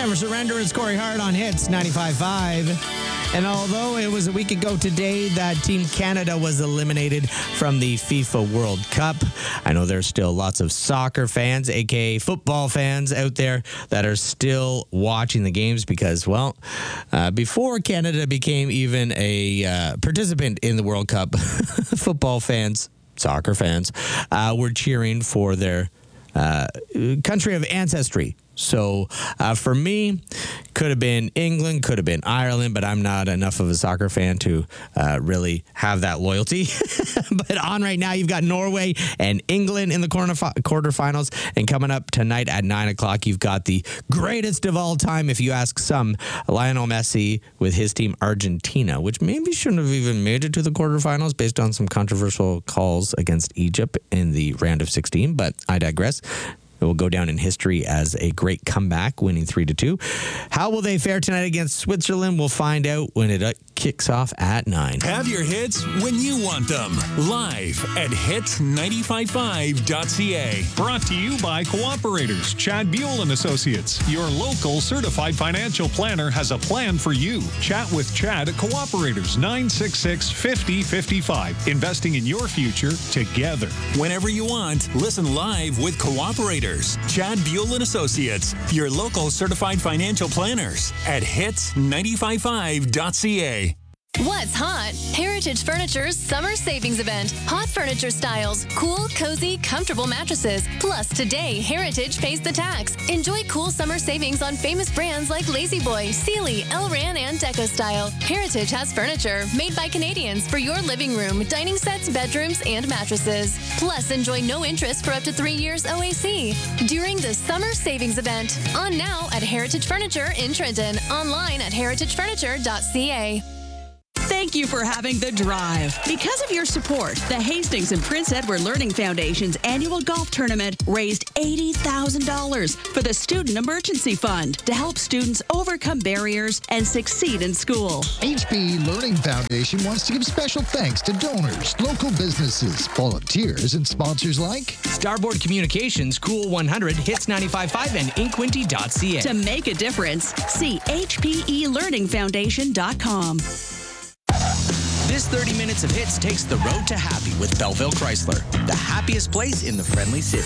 Never Surrender. It's Corey Hart on Hits 95.5. And although it was a week ago today that Team Canada was eliminated from the FIFA World Cup, I know there's still lots of soccer fans, aka football fans out there that are still watching the games because, well, before Canada became even a participant in the World Cup, football fans, soccer fans, were cheering for their country of ancestry. So for me, could have been England, could have been Ireland, but I'm not enough of a soccer fan to really have that loyalty. But on right now, you've got Norway and England in the quarterfinals. And coming up tonight at 9 o'clock, you've got the greatest of all time, if you ask some, Lionel Messi with his team Argentina, which maybe shouldn't have even made it to the quarterfinals based on some controversial calls against Egypt in the round of 16. But I digress. It will go down in history as a great comeback, winning 3-2. How will they fare tonight against Switzerland? We'll find out when it kicks off at 9. Have your hits when you want them. Live at hits955.ca. Brought to you by Cooperators, Chad Buell and Associates. Your local certified financial planner has a plan for you. Chat with Chad at Cooperators, 966-5055. Investing in your future together. Whenever you want, listen live with Cooperators. Chad Buell and Associates, your local certified financial planners at hits955.ca. What's hot? Heritage Furniture's summer savings event. Hot furniture styles, cool, cozy, comfortable mattresses. Plus, today, Heritage pays the tax. Enjoy cool summer savings on famous brands like La-Z-Boy, Sealy, Elran, and Deco Style. Heritage has furniture made by Canadians for your living room, dining sets, bedrooms, and mattresses. Plus, enjoy no interest for up to 3 years OAC during the summer savings event. On now at Heritage Furniture in Trenton. Online at heritagefurniture.ca. Thank you for having The Drive. Because of your support, the Hastings and Prince Edward Learning Foundation's annual golf tournament raised $80,000 for the Student Emergency Fund to help students overcome barriers and succeed in school. HPE Learning Foundation wants to give special thanks to donors, local businesses, volunteers, and sponsors like Starboard Communications, Cool 100, Hits 95.5, and Inquinty.ca. To make a difference, see HPELearningFoundation.com. This 30 minutes of hits takes the road to happy with Belleville Chrysler, the happiest place in the friendly city.